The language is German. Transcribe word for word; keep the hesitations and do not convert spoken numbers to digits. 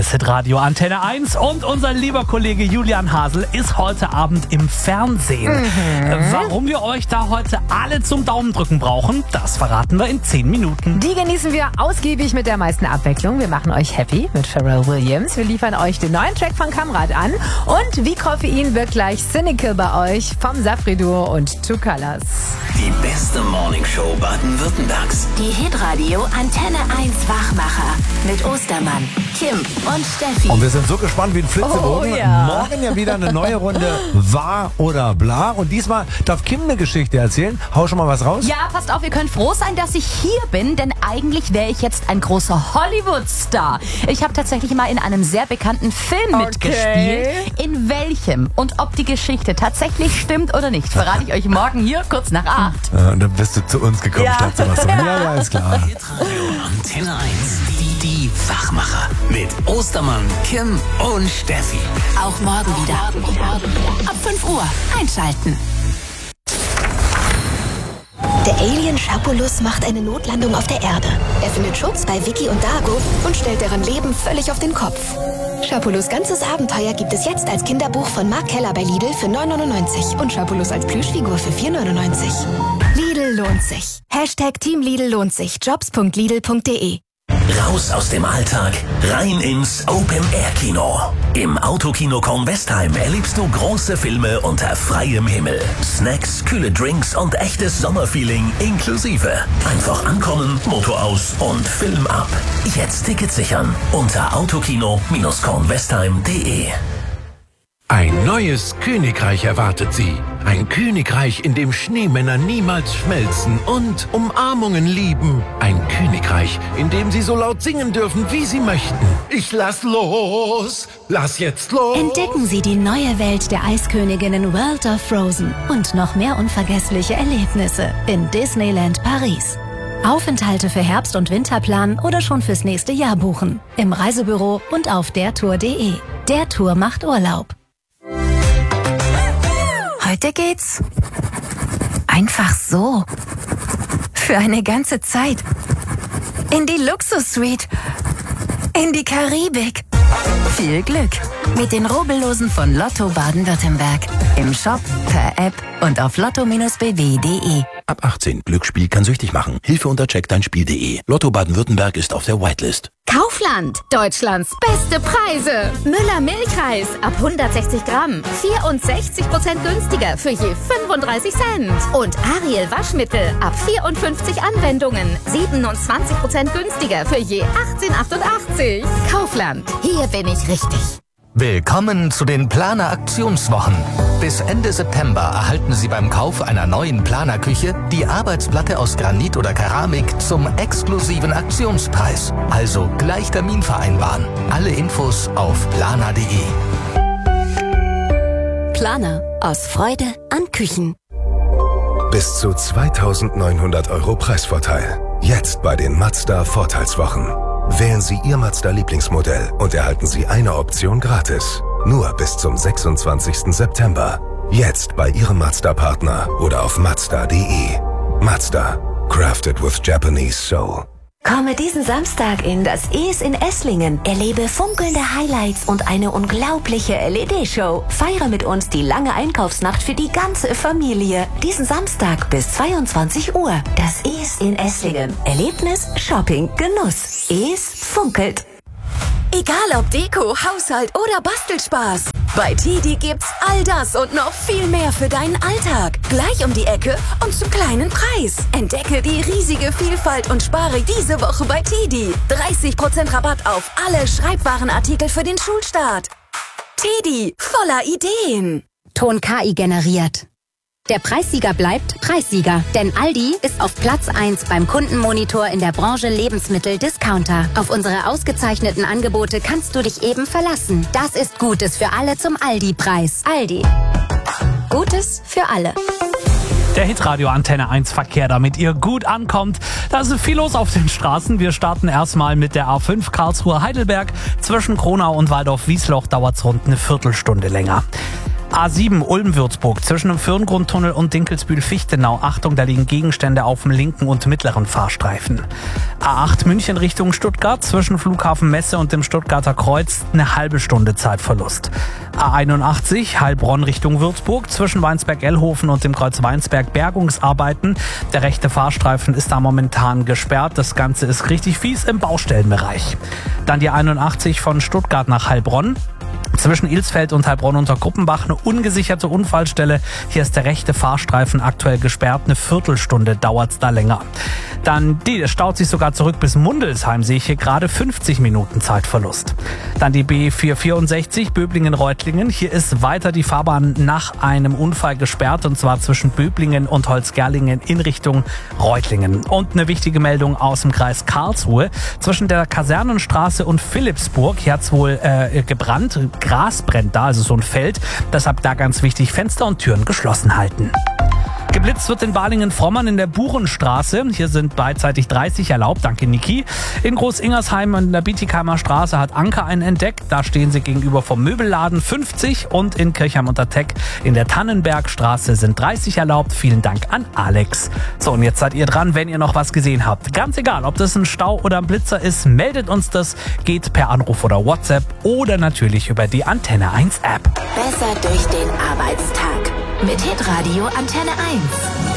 ist Hitradio Antenne eins und unser lieber Kollege Julian Hasel ist heute Abend im Fernsehen. Mhm. Warum wir euch da heute alle zum Daumendrücken brauchen, das verraten wir in zehn Minuten. Die genießen wir ausgiebig mit der meisten Abwechslung. Wir machen euch happy mit Pharrell Williams. Wir liefern euch den neuen Track von Kamrat an. Und wie Koffein wirkt gleich Cynical bei euch vom Safri-Duo und Two Colors. Die beste Morningshow Baden-Württembergs. Die Hitradio Antenne eins Wachmacher mit Ostermann, Kim und Steffi. Und wir sind so gespannt wie ein Flitzebogen. Oh, ja. Morgen ja wieder eine neue Runde Wahr oder Bla. Und diesmal darf Kim eine Geschichte erzählen. Hau schon mal was raus. Ja, passt auf, ihr könnt froh sein, dass ich hier bin, denn eigentlich wäre ich jetzt ein großer Hollywood-Star. Ich habe tatsächlich mal in einem sehr bekannten Film Okay. mitgespielt. In welchem und ob die Geschichte tatsächlich stimmt oder nicht, verrate ich euch morgen hier kurz nach acht. Ja, und dann bist du zu uns gekommen, Ja. statt zu was. Ja, ja, ist klar. Hitradio Antenne eins. Die, die Wachmacher. Mit Ostermann, Kim und Steffi. Auch morgen wieder. Ab fünf Uhr einschalten. Der Alien Schapulus macht eine Notlandung auf der Erde. Er findet Schutz bei Vicky und Dago und stellt deren Leben völlig auf den Kopf. Schapulus' ganzes Abenteuer gibt es jetzt als Kinderbuch von Mark Keller bei Lidl für neun neunundneunzig und Schapulus als Plüschfigur für vier neunundneunzig. Lidl lohnt sich. Hashtag Team Lidl lohnt sich. jobs punkt lidl punkt de. Raus aus dem Alltag, rein ins Open-Air-Kino. Im Autokino Kornwestheim erlebst du große Filme unter freiem Himmel. Snacks, kühle Drinks und echtes Sommerfeeling inklusive. Einfach ankommen, Motor aus und Film ab. Jetzt Tickets sichern unter autokino kornwestheim punkt de. Ein neues Königreich erwartet Sie. Ein Königreich, in dem Schneemänner niemals schmelzen und Umarmungen lieben. Ein Königreich, in dem Sie so laut singen dürfen, wie Sie möchten. Ich lass los, lass jetzt los. Entdecken Sie die neue Welt der Eisköniginnen World of Frozen und noch mehr unvergessliche Erlebnisse in Disneyland Paris. Aufenthalte für Herbst- und Winterplan oder schon fürs nächste Jahr buchen. Im Reisebüro und auf dertour punkt de. Der Tour macht Urlaub. Heute geht's einfach so. Für eine ganze Zeit. In die Luxus-Suite. In die Karibik. Viel Glück mit den Rubbellosen von Lotto Baden-Württemberg. Im Shop, per App und auf lotto Bindestrich b w punkt de. Ab achtzehn. Glücksspiel kann süchtig machen. Hilfe unter check dein Spiel punkt de. Lotto Baden-Württemberg ist auf der Whitelist. Kaufland, Deutschlands beste Preise. Müller Milchreis ab hundertsechzig Gramm, vierundsechzig Prozent günstiger für je fünfunddreißig Cent. Und Ariel Waschmittel ab vierundfünfzig Anwendungen, siebenundzwanzig Prozent günstiger für je achtzehn achtundachtzig. Kaufland, hier bin ich richtig. Willkommen zu den Planer Aktionswochen. Bis Ende September erhalten Sie beim Kauf einer neuen Planerküche die Arbeitsplatte aus Granit oder Keramik zum exklusiven Aktionspreis. Also gleich Termin vereinbaren. Alle Infos auf planer punkt de. Planer. Aus Freude an Küchen. Bis zu zweitausendneunhundert Euro Preisvorteil. Jetzt bei den Mazda Vorteilswochen. Wählen Sie Ihr Mazda-Lieblingsmodell und erhalten Sie eine Option gratis. Nur bis zum sechsundzwanzigsten September. Jetzt bei Ihrem Mazda-Partner oder auf mazda punkt de. Mazda. Crafted with Japanese Soul. Komme diesen Samstag in das E S in Esslingen. Erlebe funkelnde Highlights und eine unglaubliche L E D-Show. Feiere mit uns die lange Einkaufsnacht für die ganze Familie. Diesen Samstag bis zweiundzwanzig Uhr. Das E S in Esslingen. Erlebnis, Shopping, Genuss. E S funkelt. Egal ob Deko, Haushalt oder Bastelspaß. Bei Tidi gibt's all das und noch viel mehr für deinen Alltag. Gleich um die Ecke und zum kleinen Preis. Entdecke die riesige Vielfalt und spare diese Woche bei Tidi. dreißig Prozent Rabatt auf alle Schreibwarenartikel für den Schulstart. Tidi, voller Ideen. Ton K I generiert. Der Preissieger bleibt Preissieger, denn Aldi ist auf Platz eins beim Kundenmonitor in der Branche Lebensmittel-Discounter. Auf unsere ausgezeichneten Angebote kannst du dich eben verlassen. Das ist Gutes für alle zum Aldi-Preis. Aldi. Gutes für alle. Der Hitradio Antenne eins Verkehr, damit ihr gut ankommt. Da ist viel los auf den Straßen. Wir starten erstmal mit der A fünf Karlsruhe-Heidelberg. Zwischen Kronau und Waldorf-Wiesloch dauert es rund eine Viertelstunde länger. A sieben Ulm-Würzburg zwischen dem Firngrundtunnel und Dinkelsbühl-Fichtenau. Achtung, da liegen Gegenstände auf dem linken und mittleren Fahrstreifen. A acht München Richtung Stuttgart zwischen Flughafen Messe und dem Stuttgarter Kreuz eine halbe Stunde Zeitverlust. A einundachtzig Heilbronn Richtung Würzburg zwischen Weinsberg-Ellhofen und dem Kreuz Weinsberg Bergungsarbeiten. Der rechte Fahrstreifen ist da momentan gesperrt. Das Ganze ist richtig fies im Baustellenbereich. Dann die einundachtzig von Stuttgart nach Heilbronn. Zwischen Ilsfeld und Heilbronn unter Gruppenbach eine ungesicherte Unfallstelle. Hier ist der rechte Fahrstreifen aktuell gesperrt. Eine Viertelstunde dauert's da länger. Dann die, das staut sich sogar zurück bis Mundelsheim, sehe ich hier gerade fünfzig Minuten Zeitverlust. Dann die B vierhundertvierundsechzig Böblingen-Reutlingen. Hier ist weiter die Fahrbahn nach einem Unfall gesperrt und zwar zwischen Böblingen und Holzgerlingen in Richtung Reutlingen. Und eine wichtige Meldung aus dem Kreis Karlsruhe. Zwischen der Kasernenstraße und Philippsburg, hier hat's wohl äh, gebrannt. Gras brennt da, also so ein Feld. Deshalb da ganz wichtig, Fenster und Türen geschlossen halten. Geblitzt wird in Balingen-Frommern in der Buchenstraße. Hier sind beidseitig dreißig erlaubt, danke Niki. In Groß-Ingersheim in der Bietigheimer Straße hat Anker einen entdeckt. Da stehen sie gegenüber vom Möbelladen fünfzig. Und in Kirchheim unter Teck in der Tannenbergstraße sind dreißig erlaubt. Vielen Dank an Alex. So, und jetzt seid ihr dran, wenn ihr noch was gesehen habt. Ganz egal, ob das ein Stau oder ein Blitzer ist, meldet uns das. Geht per Anruf oder WhatsApp oder natürlich über die Antenne eins App. Besser durch den Arbeitstag mit Hitradio Antenne eins.